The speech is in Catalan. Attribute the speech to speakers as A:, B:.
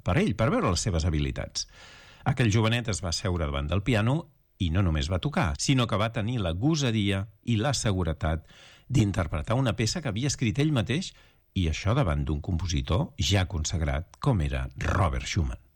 A: per ell, per veure les seves habilitats. Aquell jovenet es va asseure davant del piano i no només va tocar, sinó que va tenir la gosadia i la seguretat d'interpretar una peça que havia escrit ell mateix, i això davant d'un compositor ja consagrat com era Robert Schumann.